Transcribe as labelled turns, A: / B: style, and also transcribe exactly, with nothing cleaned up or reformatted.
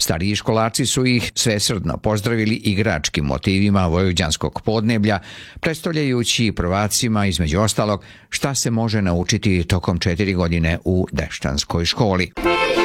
A: Stariji školarci su ih svesrdno pozdravili igračkim motivima vojvođanskog podneblja, predstavljajući prvacima, između ostalog, šta se može naučiti tokom četiri godine u Deštanskoj školi.